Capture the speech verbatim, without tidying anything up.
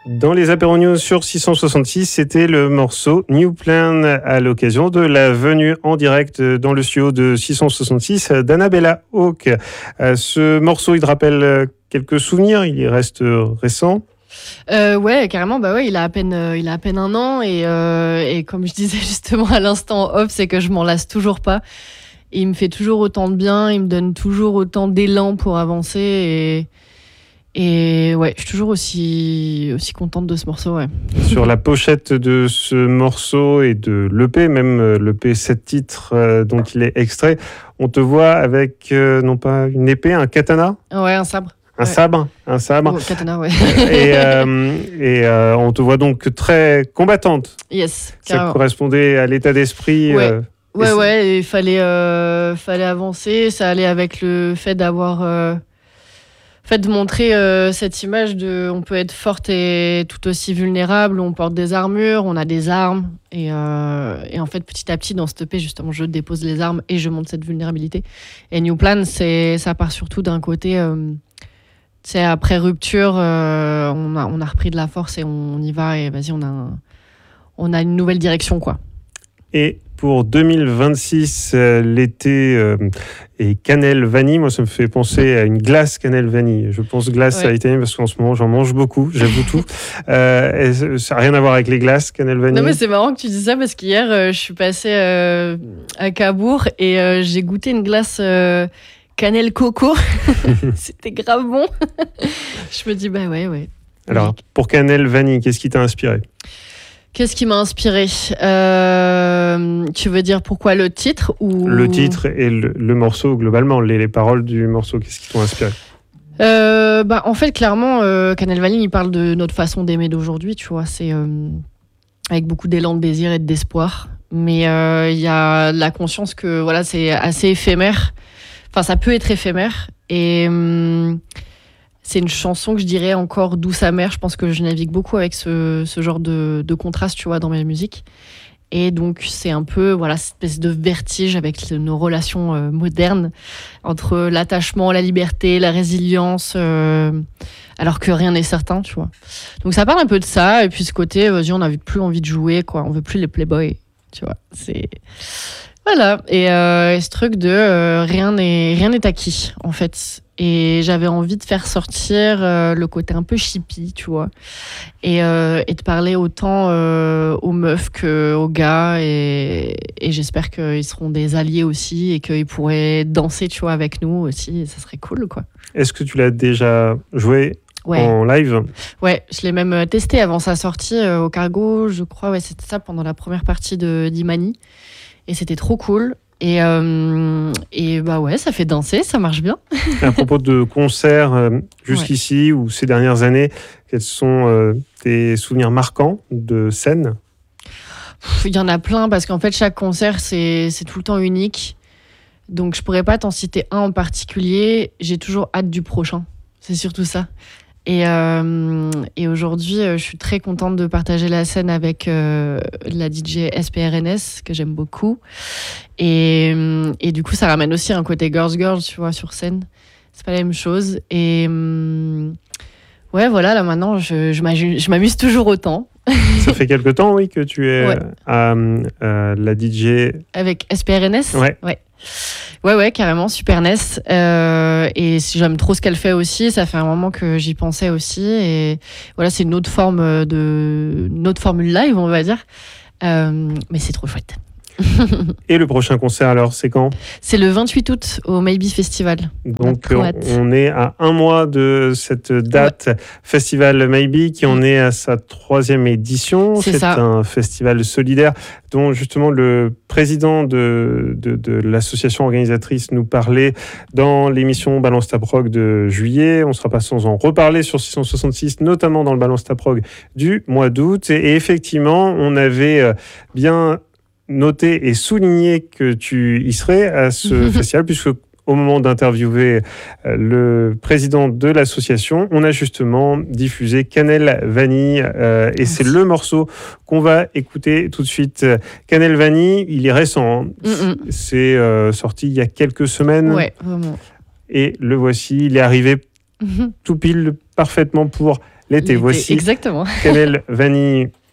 Dans les apéros news sur six cent soixante-six, c'était le morceau New Plan à l'occasion de la venue en direct dans le studio de six cent soixante-six d'Annabella Hawk. Ce morceau, il te rappelle quelques souvenirs, il reste récent. Euh, ouais, carrément, bah ouais, il a à peine, euh, il a à peine un an et, euh, et comme je disais justement à l'instant off, c'est que je m'en lasse toujours pas. Et il me fait toujours autant de bien, il me donne toujours autant d'élan pour avancer et Et ouais, je suis toujours aussi, aussi contente de ce morceau. Ouais. Sur la pochette de ce morceau et de l'E P, même l'E P sept titres euh, dont il est extrait, on te voit avec euh, non pas une épée, un katana. Ouais, un sabre. Un ouais. sabre, un sabre. Oh, katana, ouais. et euh, et euh, on te voit donc très combattante. Yes. Ça carrément. correspondait à l'état d'esprit. Ouais. Euh, ouais, ouais, il fallait, euh, fallait avancer. Ça allait avec le fait d'avoir. Euh, fait de montrer euh, cette image de on peut être forte et tout aussi vulnérable, on porte des armures, on a des armes et, euh, et en fait petit à petit dans cette E P justement je dépose les armes et je montre cette vulnérabilité et New Plan c'est ça part surtout d'un côté euh, tu sais après rupture euh, on a on a repris de la force et on y va et vas-y on a un, on a une nouvelle direction quoi. Et pour deux mille vingt-six, euh, l'été euh, est cannelle vanille. Moi, ça me fait penser à une glace cannelle vanille. Je pense glace ouais. à l'italienne parce qu'en ce moment, j'en mange beaucoup. J'avoue tout. Euh, ça n'a rien à voir avec les glaces cannelle vanille. Non, mais c'est marrant que tu dis ça parce qu'hier, euh, je suis passée euh, à Cabourg et euh, j'ai goûté une glace euh, cannelle coco. C'était grave bon. Je me dis, bah ouais, ouais. Alors, pour cannelle vanille, qu'est-ce qui t'a inspiré ? Qu'est-ce qui m'a inspiré ? euh, Tu veux dire pourquoi le titre ou... Le titre et le, le morceau, globalement, les, les paroles du morceau, qu'est-ce qui t'ont inspiré ? euh, bah, En fait, clairement, euh, Cannelle Vanille, il parle de notre façon d'aimer d'aujourd'hui, tu vois. C'est euh, avec beaucoup d'élan de désir et d'espoir. Mais il euh, y a la conscience que voilà, c'est assez éphémère. Enfin, ça peut être éphémère. Et... Hum, c'est une chanson que je dirais encore douce amère. Je pense que je navigue beaucoup avec ce, ce genre de, de contraste, tu vois, dans mes musiques. Et donc, c'est un peu, voilà, cette espèce de vertige avec le, nos relations euh, modernes entre l'attachement, la liberté, la résilience, euh, alors que rien n'est certain, tu vois. Donc, ça parle un peu de ça. Et puis, ce côté, vas-y, on n'a plus envie de jouer, quoi. On veut plus les playboys, tu vois. C'est... Voilà. Et, euh, et ce truc de euh, rien n'est, rien n'est acquis, en fait. Et j'avais envie de faire sortir euh, le côté un peu chippie, tu vois. Et, euh, et de parler autant euh, aux meufs qu'aux gars. Et, et j'espère qu'ils seront des alliés aussi et qu'ils pourraient danser, tu vois, avec nous aussi. Et ça serait cool, quoi. Est-ce que tu l'as déjà joué ouais. en live ? Ouais, je l'ai même testé avant sa sortie euh, au Cargo. Je crois, ouais, c'était ça pendant la première partie de d'Imani. Et c'était trop cool. Et, euh, et bah ouais, ça fait danser, ça marche bien. À propos de concerts, euh, jusqu'ici ouais. ou ces dernières années, quels sont euh, tes souvenirs marquants de scène ? Il y en a plein, parce qu'en fait, chaque concert, c'est, c'est tout le temps unique. Donc, je pourrais pas t'en citer un en particulier. J'ai toujours hâte du prochain. C'est surtout ça. Et, euh, et aujourd'hui, je suis très contente de partager la scène avec euh, la D J S P R N S, que j'aime beaucoup. Et, et du coup, ça ramène aussi un côté girls girls, tu vois, sur scène. C'est pas la même chose. Et euh, ouais, voilà, là maintenant, je, je, m'amuse, je m'amuse toujours autant. Ça fait quelque temps, oui, que tu es ouais. à, à la D J. Avec S P R N S ? Ouais. Ouais. Ouais, ouais, carrément, Super N E S. Euh, et j'aime trop ce qu'elle fait aussi. Ça fait un moment que j'y pensais aussi. Et voilà, c'est une autre forme de, une autre formule live, on va dire. Euh, mais c'est trop chouette. Et le prochain concert, alors, c'est quand ? C'est le vingt-huit août au Maybe Festival. Donc, on, on est à un mois de cette date ouais. Festival Maybe, qui en est à sa troisième édition. C'est, c'est ça. un festival solidaire dont justement le président de, de, de l'association organisatrice nous parlait dans l'émission Balance ta prog de juillet. On ne sera pas sans en reparler sur six cent soixante-six, notamment dans le Balance ta prog du mois d'août. Et, et effectivement, on avait bien noté et souligné que tu y serais à ce festival, puisque au moment d'interviewer le président de l'association, on a justement diffusé Cannelle Vanille euh, et c'est le morceau qu'on va écouter tout de suite. Cannelle Vanille, il est récent, hein. C'est euh, sorti il y a quelques semaines. Ouais, vraiment. Et le voici, il est arrivé tout pile parfaitement pour l'été. Voici exactement. Kamel Vani